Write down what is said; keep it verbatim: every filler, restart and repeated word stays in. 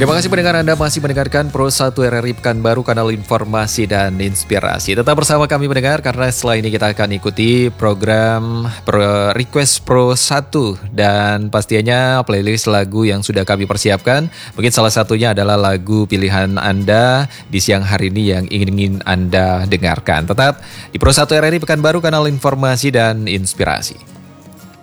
Terima kasih pendengar Anda masih mendengarkan Pro satu R R I Pekanbaru, kanal informasi dan inspirasi. Tetap bersama kami mendengar karena setelah ini kita akan ikuti program Pro Request Pro satu dan pastinya playlist lagu yang sudah kami persiapkan. Mungkin salah satunya adalah lagu pilihan Anda di siang hari ini yang ingin Anda dengarkan. Tetap di Pro satu R R I Pekanbaru, kanal informasi dan inspirasi.